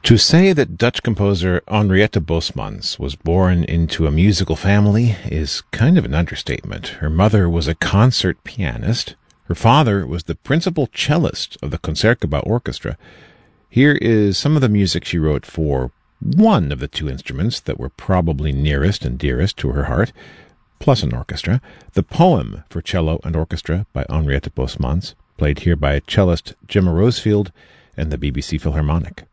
To say that Dutch composer Henriette Bosmans was born into a musical family is kind of an understatement. Her mother was a concert pianist. Her father was the principal cellist of the Concertgebouw Orchestra. Here is some of the music she wrote for one of the two instruments that were probably nearest and dearest to her heart, plus an orchestra. The Poem for Cello and Orchestra by Henriette Bosmans, played here by cellist Gemma Rosefield and the BBC Philharmonic.